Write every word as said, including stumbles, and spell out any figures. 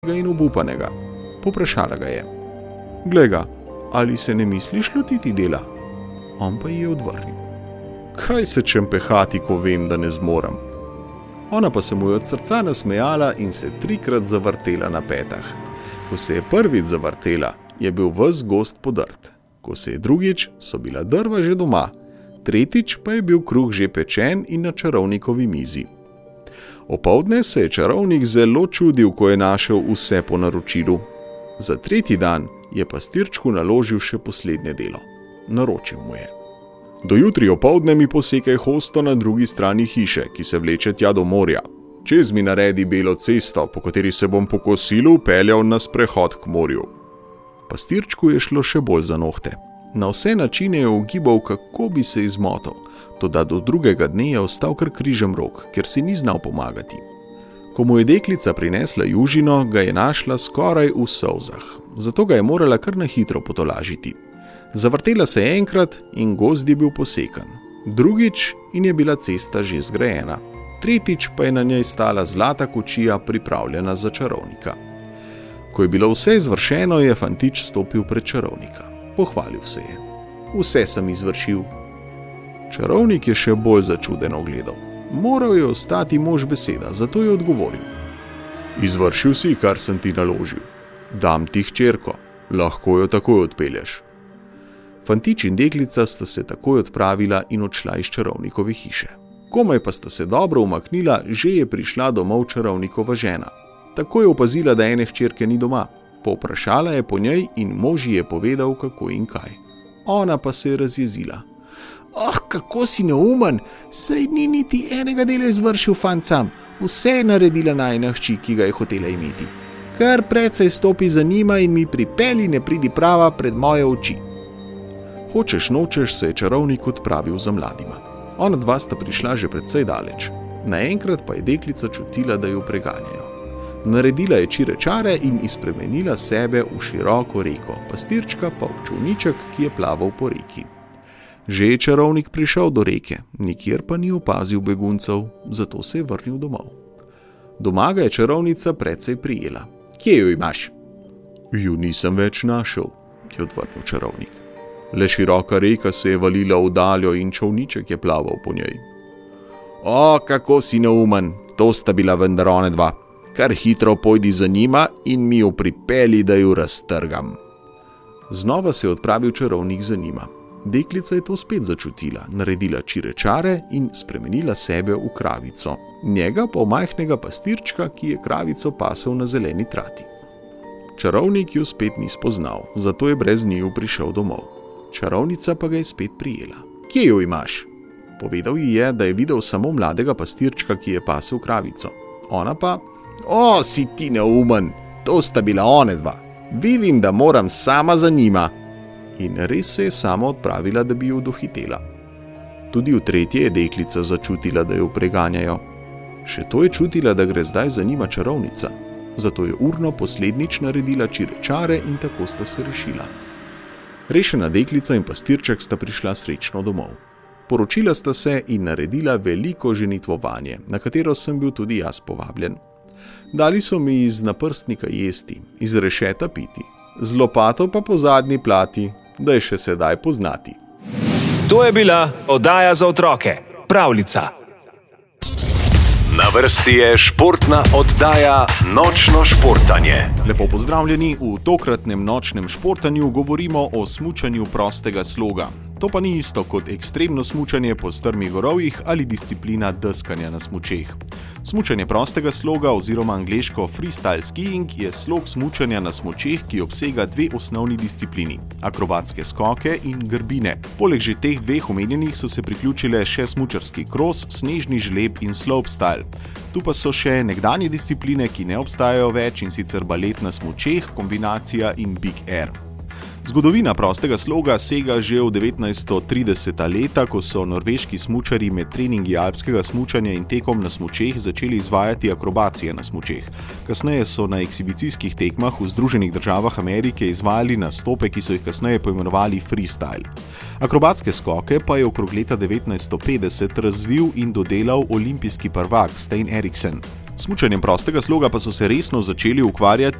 in obupanega. Poprašala ga je: "Glej ga, ali se ne misliš lotiti dela?" On pa ji je odvrnil: "Kaj se čem pehati, ko vem, da ne zmorem?" Ona pa se mu je od srca nasmejala in se trikrat zavrtela na petah. Ko se je prvič zavrtela, je bil ves gozd podrt. Ko se je drugič, so bila drva že doma. Tretjič pa je bil kruh že pečen in na čarovnikovi mizi. Opoldne se je čarovnik zelo čudil, ko je našel vse po naročilu. Za tretji dan je pastirčku naložil še poslednje delo. Naročil mu je: "Do jutri opoldne mi posekaj hosto na drugi strani hiše, ki se vleče tja do morja. Čez mi naredi belo cesto, po kateri se bom po kosilu peljal na sprehod k morju." Pastirčku je šlo še bolj za nohte. Na vse načine je ugibal, kako bi se izmotal, toda do drugega dne je ostal kar križem rok, ker si ni znal pomagati. Ko mu je deklica prinesla južino, ga je našla skoraj v solzah, zato ga je morala kar na hitro potolažiti. Zavrtela se je enkrat in gozd je bil posekan. Drugič in je bila cesta že zgrajena. Tretjič pa je na njej stala zlata kočija, pripravljena za čarovnika. Ko je bilo vse izvršeno, je fantič stopil pred čarovnika. Pohvalil se je: "Vse sem izvršil." Čarovnik je še bolj začudeno gledal. Moral je ostati mož beseda, zato je odgovoril: "Izvršil si, kar sem ti naložil. Dam ti hčerko, lahko jo takoj odpelješ." Fantič in deklica sta se takoj odpravila in odšla iz čarovnikove hiše. Komaj pa sta se dobro umaknila, že je prišla domov čarovnikova žena. Tako je opazila, da ene hčerke ni doma. Povprašala je po njej in mož ji je povedal, kako in kaj. Ona pa se je razjezila: "Oh, kako si neumen, saj ni niti enega dela izvršil fant sam. Vse je naredila najina hči, ki ga je hotela imeti. Kar precej stopi za njima in mi pripelji ne pridi prava pred moje oči." Hočeš nočeš se je čarovnik odpravil za mladima. Ona dva sta prišla že precej daleč. Naenkrat pa je deklica čutila, da jo preganjajo. Naredila je čire čare in izpremenila sebe v široko reko, pastirčka pa v čolniček, ki je plaval po reki. Že je čarovnik prišel do reke, nikjer pa ni opazil beguncev, zato se je vrnil domov. Doma ga je čarovnica precej prijela. "Kje jo imaš?" "Ju nisem več našel," je odvrnil čarovnik. "Le široka reka se je valila v daljo in čolniček je plaval po njej." "O, kako si neumen, to sta bila vendar one dva. Kar hitro pojdi za njima in mi jo pripelji, da ju raztrgam." Znova se je odpravil čarovnik za njima. Deklica je to spet začutila, naredila čire čare in spremenila sebe v kravico. Njega pa v majhnega pastirčka, ki je kravico pasel na zeleni trati. Čarovnik jo spet ni spoznal, zato je brez njiju prišel domov. Čarovnica pa ga je spet prijela. "Kje jo imaš?" Povedal ji je, da je videl samo mladega pastirčka, ki je pasel kravico. Ona pa: "O, si ti neumen, to sta bila one dva. Vidim, da moram sama za njima." In res se je sama odpravila, da bi jo dohitela. Tudi v tretje je deklica začutila, da jo preganjajo. Še to je čutila, da gre zdaj za njima čarovnica. Zato je urno poslednjič naredila čire čare in tako sta se rešila. Rešena deklica in pastirček sta prišla srečno domov. Poročila sta se in naredila veliko ženitvovanje, na katero sem bil tudi jaz povabljen. Dali so mi iz naprstnika jesti, iz rešeta piti, z lopato pa po zadnji plati, da je še sedaj poznati. To je bila oddaja za otroke, Pravljica. Na vrsti je športna oddaja Nočno športanje. Lepo pozdravljeni, v tokratnem nočnem športanju govorimo o smučanju prostega sloga. To pa ni isto kot ekstremno smučanje po strmih gorovjih ali disciplina deskanja na smučeh. Smučanje prostega sloga oziroma angleško freestyle skiing je slog smučanja na smučeh, ki obsega dve osnovni disciplini, akrobatske skoke in grbine. Poleg že teh dveh omenjenih so se priključile še smučarski kros, snežni žleb in slopestyle. Tu pa so še nekdanje discipline, ki ne obstajajo več, in sicer balet na smučeh, kombinacija in big air. Zgodovina prostega sloga sega že v devetnajststo trideseta leta, ko so norveški smučarji med treningi alpskega smučanja in tekom na smučeh začeli izvajati akrobacije na smučeh. Kasneje so na ekshibicijskih tekmah v Združenih državah Amerike izvajali nastope, ki so jih kasneje poimenovali freestyle. Akrobatske skoke pa je okrog leta devetnajststo petdeset razvil in dodelal olimpijski prvak Stein Eriksen. Smučanjem prostega sloga pa so se resno začeli ukvarjati